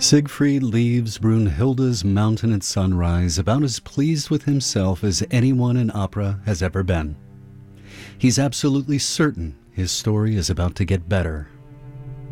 Siegfried leaves Brunhilde's mountain at sunrise about as pleased with himself as anyone in opera has ever been. He's absolutely certain his story is about to get better